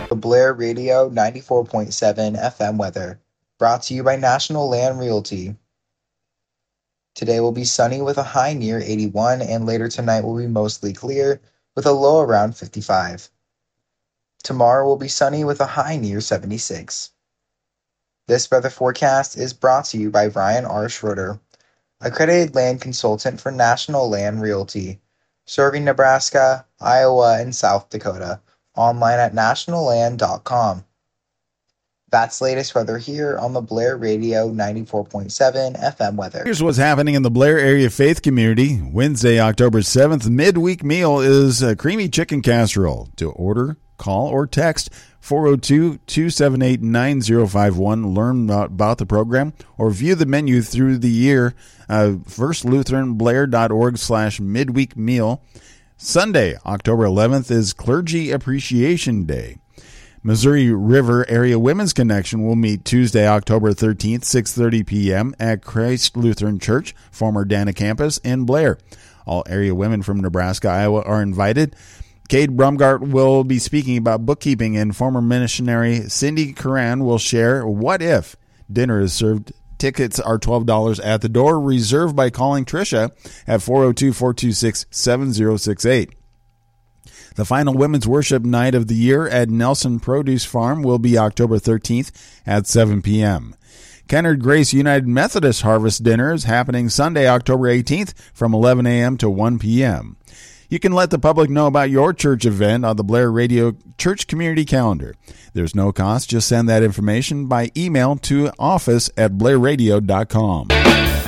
The Blair Radio 94.7 FM weather, brought to you by National Land Realty. Today will be sunny with a high near 81, and later tonight will be mostly clear with a low around 55. Tomorrow will be sunny with a high near 76. This weather forecast is brought to you by Ryan R. Schroeder, accredited land consultant for National Land Realty, serving Nebraska, Iowa, and South Dakota. Online at nationalland.com. That's latest weather here on the Blair Radio 94.7 FM weather. Here's what's happening in the Blair area faith community. Wednesday, October 7th, midweek meal is a creamy chicken casserole. To order, call or text 402-278-9051. Learn about the program or view the menu through the year. FirstLutheranBlair.org/midweek meal. Sunday, October 11th, is Clergy Appreciation Day. Missouri River Area Women's Connection will meet Tuesday, October 13th, 6:30 p.m. at Christ Lutheran Church, former Dana campus in Blair. All area women from Nebraska, Iowa are invited. Cade Brumgart will be speaking about bookkeeping, and former missionary Cindy Curran will share What If. Dinner is served. Tickets are $12 at the door, reserved by calling Tricia at 402-426-7068. The final women's worship night of the year at Nelson Produce Farm will be October 13th at 7 p.m. Kennard Grace United Methodist Harvest Dinner is happening Sunday, October 18th from 11 a.m. to 1 p.m. You can let the public know about your church event on the Blair Radio Church Community Calendar. There's no cost. Just send that information by email to office@blairradio.com.